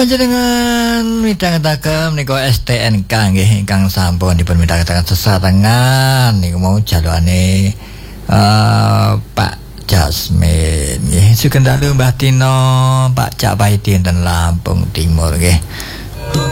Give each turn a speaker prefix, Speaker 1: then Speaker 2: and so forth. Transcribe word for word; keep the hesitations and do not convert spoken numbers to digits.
Speaker 1: Panjenengan midhangetaken menika S T N K nggih ingkang sampun dipun midhangetaken sesarengan niku mau jalukane uh, Pak Jasmine nggih sugeng dalu Mbah Tino Pak Cak Paidi enten Lampung Timur nggih.